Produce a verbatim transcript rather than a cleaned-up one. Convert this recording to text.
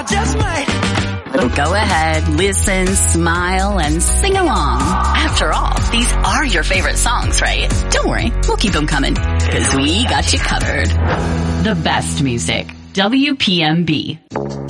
just might. Go ahead, listen, smile, and sing along. After all, these are your favorite songs, right? Don't worry, we'll keep them coming, because we got you covered. The best music. W P M B.